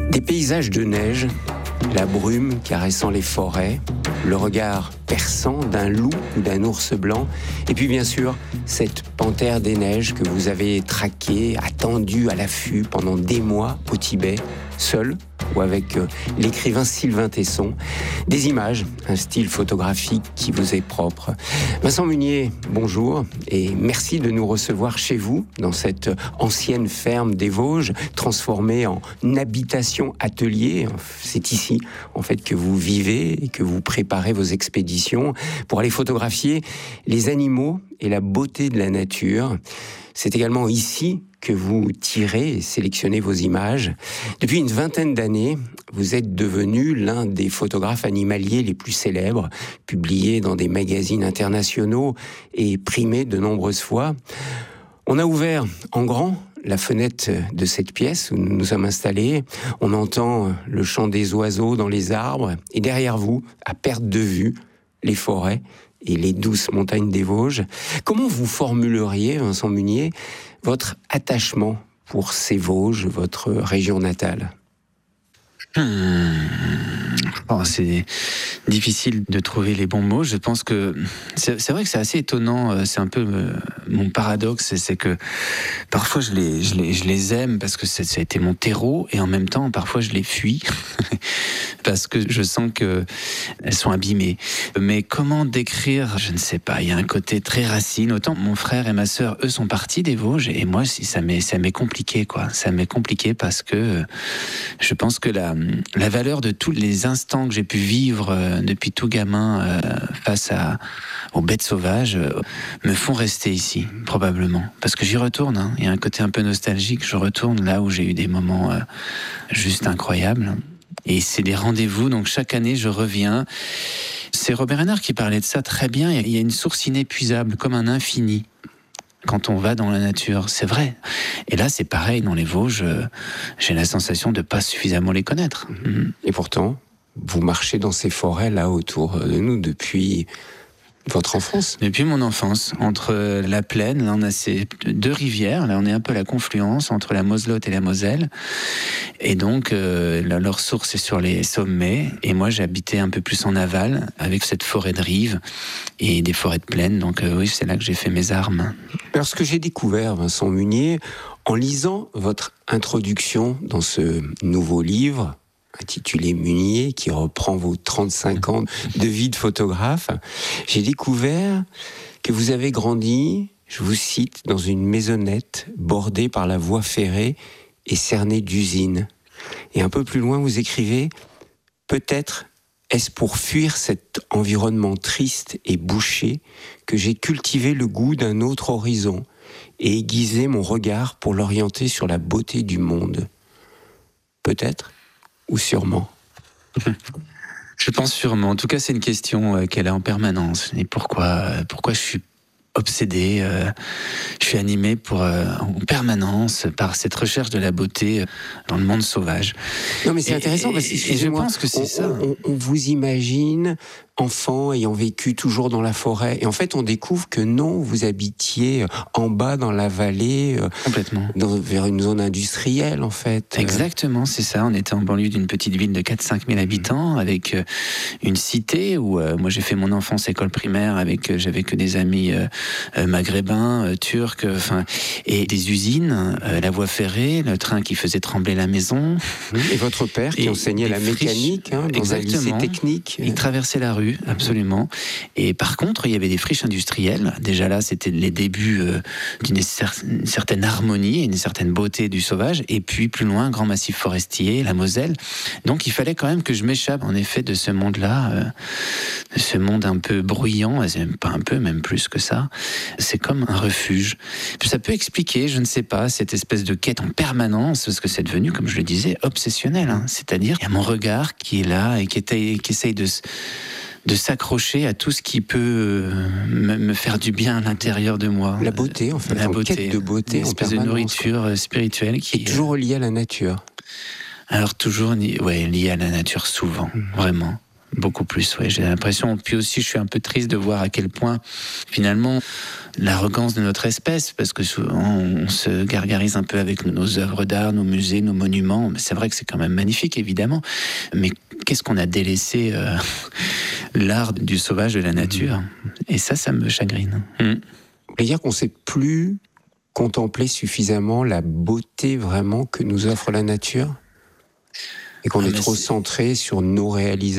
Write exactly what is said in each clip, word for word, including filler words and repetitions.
Des paysages de neige, la brume caressant les forêts, le regard perçant d'un loup ou d'un ours blanc, et puis bien sûr, cette panthère des neiges que vous avez traquée, attendue à l'affût pendant des mois au Tibet, seul ou avec euh, l'écrivain Sylvain Tesson. Des images, un style photographique qui vous est propre. Vincent Munier, bonjour et merci de nous recevoir chez vous, dans cette ancienne ferme des Vosges, transformée en habitation atelier. C'est ici, en fait, que vous vivez et que vous préparez vos expéditions pour aller photographier les animaux et la beauté de la nature. C'est également ici que vous tirez et sélectionnez vos images. Depuis une vingtaine d'années, vous êtes devenu l'un des photographes animaliers les plus célèbres, publié dans des magazines internationaux et primé de nombreuses fois. On a ouvert en grand la fenêtre de cette pièce où nous nous sommes installés. On entend le chant des oiseaux dans les arbres et derrière vous, à perte de vue, les forêts et les douces montagnes des Vosges. Comment vous formuleriez, Vincent Munier, votre attachement pour ces Vosges, votre région natale ? Hmm. Oh, c'est difficile de trouver les bons mots. Je pense que c'est, c'est vrai que c'est assez étonnant. C'est un peu euh, mon paradoxe, c'est que parfois je les, je les, je les aime parce que ça a été mon terreau, et en même temps parfois je les fuis parce que je sens que elles sont abîmées. Mais comment décrire ? Je ne sais pas. Il y a un côté très racine. Autant mon frère et ma sœur, eux, sont partis des Vosges, et moi, ça m'est, ça m'est compliqué, quoi. Ça m'est compliqué parce que je pense que la la valeur de tous les instants que j'ai pu vivre euh, depuis tout gamin euh, face à, aux bêtes sauvages euh, me font rester ici, probablement. Parce que j'y retourne, hein. Il y a un côté un peu nostalgique, je retourne là où j'ai eu des moments euh, juste incroyables. Et c'est des rendez-vous, donc chaque année je reviens. C'est Robert Renard qui parlait de ça très bien. Il y a une source inépuisable, comme un infini. Quand on va dans la nature, c'est vrai. Et là, c'est pareil, dans les Vosges, j'ai la sensation de ne pas suffisamment les connaître. Mmh. Et pourtant, vous marchez dans ces forêts là autour de nous depuis votre enfance. Depuis mon enfance, entre la plaine, là on a ces deux rivières, là on est un peu à la confluence entre la Moselotte et la Moselle, et donc euh, leur source est sur les sommets, et moi j'habitais un peu plus en aval, avec cette forêt de rive et des forêts de plaine, donc euh, oui, c'est là que j'ai fait mes armes. Alors ce que j'ai découvert, Vincent Munier, en lisant votre introduction dans ce nouveau livre, intitulé Munier, qui reprend vos trente-cinq ans de vie de photographe, j'ai découvert que vous avez grandi, je vous cite, dans une maisonnette bordée par la voie ferrée et cernée d'usines. Et un peu plus loin, vous écrivez « Peut-être est-ce pour fuir cet environnement triste et bouché que j'ai cultivé le goût d'un autre horizon et aiguisé mon regard pour l'orienter sur la beauté du monde. Peut-être ou sûrement ?» Je pense sûrement. En tout cas, c'est une question qu'elle a en permanence. Et pourquoi, pourquoi je suis obsédé, euh, je suis animé pour, euh, en permanence par cette recherche de la beauté dans le monde sauvage. Non, mais c'est et, intéressant parce que et je pense que c'est on, ça. On, on vous imagine enfant ayant vécu toujours dans la forêt, et en fait on découvre que non, vous habitiez en bas dans la vallée, complètement, dans, vers une zone industrielle en fait. Exactement, c'est ça. On était en banlieue d'une petite ville de quatre à cinq mille habitants, avec euh, une cité où euh, moi j'ai fait mon enfance école primaire avec, euh, j'avais que des amis euh, euh, maghrébins, euh, turcs, enfin, euh, et des usines, euh, la voie ferrée, le train qui faisait trembler la maison. Et votre père qui et enseignait la mécanique hein, dans exactement. un lycée technique. Il traversait la rue, absolument. Et par contre, il y avait des friches industrielles. Déjà là, c'était les débuts euh, d'une cer- une certaine harmonie, une certaine beauté du sauvage. Et puis plus loin, un grand massif forestier, la Moselle. Donc il fallait quand même que je m'échappe, en effet, de ce monde-là, euh, de ce monde un peu bruyant, pas un peu, même plus que ça. C'est comme un refuge. Ça peut expliquer, je ne sais pas, cette espèce de quête en permanence, parce que c'est devenu, comme je le disais, obsessionnel. Hein. C'est-à-dire, il y a mon regard qui est là et qui, était, qui essaye de... de s'accrocher à tout ce qui peut me, me faire du bien à l'intérieur de moi. La beauté, en fait, la en beauté, quête de beauté, une en espèce permanence, de nourriture quoi. spirituelle qui est toujours liée à la nature. Alors toujours, ouais, liée à la nature, souvent, mmh. vraiment. beaucoup plus, ouais, j'ai l'impression. Puis aussi, je suis un peu triste de voir à quel point, finalement, l'arrogance de notre espèce, parce que souvent, on se gargarise un peu avec nos œuvres d'art, nos musées, nos monuments. C'est vrai que c'est quand même magnifique, évidemment, mais qu'est-ce qu'on a délaissé euh, l'art du sauvage, de la nature. Et ça, ça me chagrine. Mmh. Vous voulez dire qu'on ne sait plus contempler suffisamment la beauté vraiment que nous offre la nature ? Et qu'on ah est trop c'est... centré sur nos réalisations ?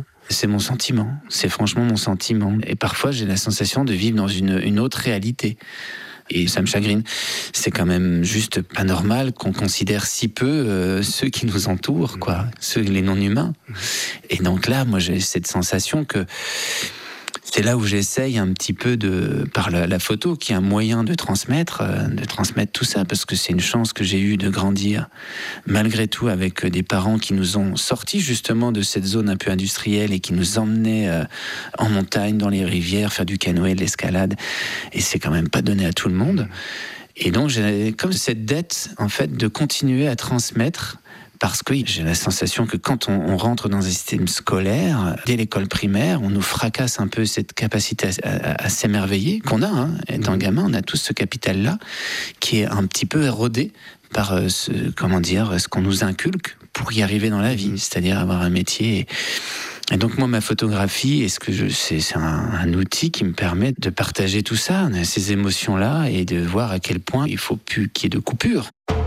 C'est mon sentiment, c'est franchement mon sentiment. Et parfois, j'ai la sensation de vivre dans une, une autre réalité. Et ça me chagrine. C'est quand même juste pas normal qu'on considère si peu euh, ceux qui nous entourent, quoi, ceux, les non-humains. Et donc là, moi, j'ai cette sensation que c'est là où j'essaye un petit peu de, par la, la photo, qui est un moyen de transmettre, euh, de transmettre tout ça, parce que c'est une chance que j'ai eue de grandir, malgré tout, avec des parents qui nous ont sortis justement de cette zone un peu industrielle et qui nous emmenaient euh, en montagne, dans les rivières, faire du canoë, de l'escalade. Et c'est quand même pas donné à tout le monde. Et donc j'ai comme cette dette, en fait, de continuer à transmettre. Parce que j'ai la sensation que quand on, on rentre dans un système scolaire, dès l'école primaire, on nous fracasse un peu cette capacité à, à, à s'émerveiller qu'on a. Hein. Étant gamin, on a tous ce capital-là qui est un petit peu érodé par euh, ce, comment dire, ce qu'on nous inculque pour y arriver dans la vie, c'est-à-dire avoir un métier. Et, et donc moi, ma photographie, est-ce que je, c'est, c'est un, un outil qui me permet de partager tout ça, ces émotions-là, et de voir à quel point il ne faut plus qu'il y ait de coupure.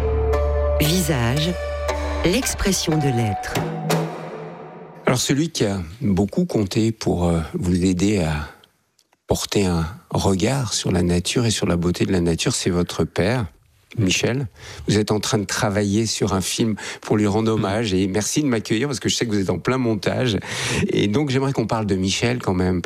Visage. L'expression de l'être. Alors celui qui a beaucoup compté pour euh, vous aider à porter un regard sur la nature et sur la beauté de la nature, c'est votre père, Michel. Vous êtes en train de travailler sur un film pour lui rendre hommage, et merci de m'accueillir parce que je sais que vous êtes en plein montage. Et donc j'aimerais qu'on parle de Michel quand même.